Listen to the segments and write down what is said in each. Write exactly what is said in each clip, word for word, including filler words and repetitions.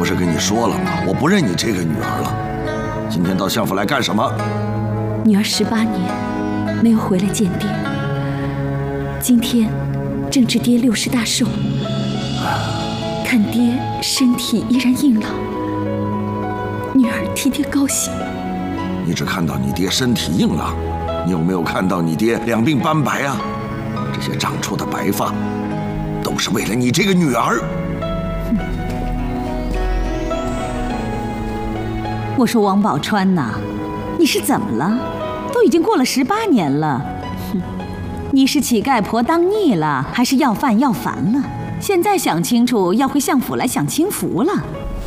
不是跟你说了吗？我不认你这个女儿了。今天到相府来干什么？ 女儿十八年没有回来见爹，今天正值爹六十大寿，看爹身体依然硬朗，女儿替爹高兴。 你只看到你爹身体硬朗，你有没有看到你爹两鬓斑白啊？这些长出的白发，都是为了你这个女儿。 我说王宝钏呐，你是怎么了？都已经过了十八年了，哼，你是乞丐婆当腻了，还是要饭要烦了？现在想清楚，要回相府来享清福了。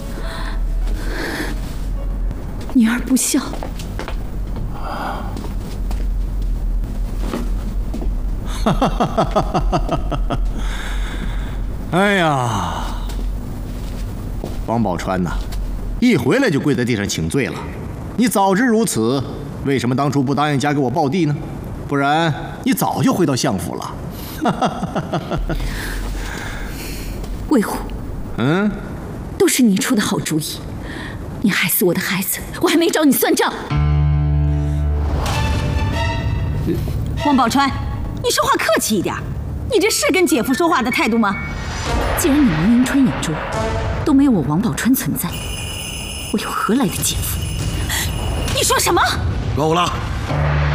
女儿不孝。 哈哈哈哈哈哈！哎呀，王宝钏呐，一回来就跪在地上请罪了。你早知如此，为什么当初不答应嫁给我胞弟呢？不然你早就回到相府了。哈哈哈哈哈！ 魏虎， 嗯， 都是你出的好主意。你害死我的孩子，我还没找你算账。 王宝钏，你说话客气一点，你这是跟姐夫说话的态度吗？ 既然你们迎春眼中都没有我王宝钏存在，我又何来的姐夫？ 你说什么？ 够了！